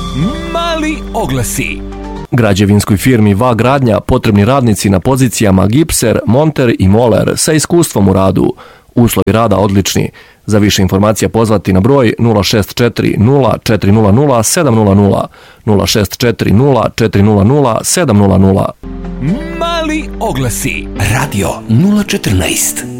Mali oglasi. Građevinskoj firmi VA Gradnja potrebni radnici na pozicijama gipser, monter i moler sa iskustvom u radu. Uslovi rada odlični. Za više informacija pozvati na broj 064 0400 700 064 0400 700. Mali oglasi. Radio 014.